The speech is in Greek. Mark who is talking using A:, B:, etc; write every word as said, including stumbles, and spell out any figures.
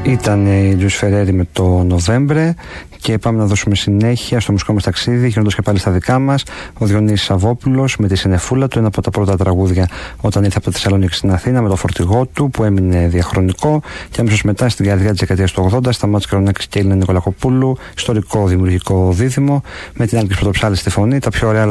A: Ήταν η Τζουζ Φεραίρι με το Νοβέμβρε και πάμε να δώσουμε συνέχεια στο μουσικό μας ταξίδι, γυρνώντας και πάλι στα δικά μας. Ο Διονύσης Σαββόπουλος με τη Συνεφούλα του, ένα από τα πρώτα τραγούδια όταν ήρθε από τη Θεσσαλονίκη στην Αθήνα, με το φορτηγό του που έμεινε διαχρονικό, και αμέσως μετά στην καρδιά της δεκαετίας του ογδόντα Σταμάτης Καρονάκης και Έλληνα Νικολακοπούλου, ιστορικό δημιουργικό δίδυμο με την Άλκη Πρωτοψάλη στη φωνή, τα πιο ωραία